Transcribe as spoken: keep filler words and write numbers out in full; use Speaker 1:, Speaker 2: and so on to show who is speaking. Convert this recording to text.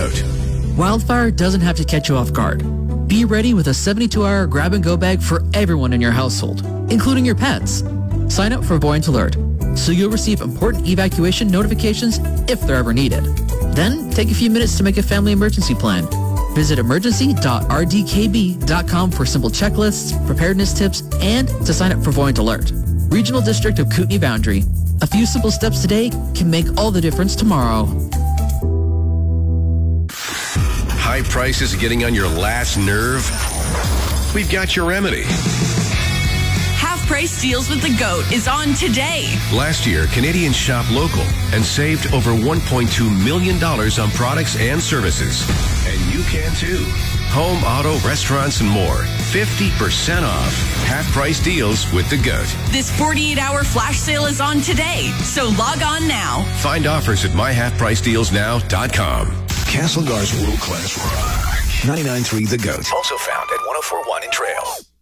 Speaker 1: GOAT.
Speaker 2: Wildfire doesn't have to catch you off guard. Be ready with a seventy-two hour grab-and-go bag for everyone in your household, including your pets. Sign up for Buoyant Alert, so you'll receive important evacuation notifications if they're ever needed. Then, take a few minutes to make a family emergency plan. Visit emergency dot r d k b dot com for simple checklists, preparedness tips, and to sign up for Buoyant Alert. Regional District of Kootenai Boundary. A few simple steps today can make all the difference tomorrow.
Speaker 1: High prices getting on your last nerve? We've got your remedy.
Speaker 3: Half-price deals with the GOAT is on today.
Speaker 1: Last year, Canadians shopped local and saved over one point two million dollars on products and services. And you can too. Home, auto, restaurants, and more. fifty percent off. Half-price deals with the GOAT.
Speaker 3: This forty-eight hour flash sale is on today, so log on now.
Speaker 1: Find offers at my half price deals now dot com.
Speaker 4: Castlegar's world-class rock. ninety-nine point three The GOAT. Also found at one oh four point one in Trail.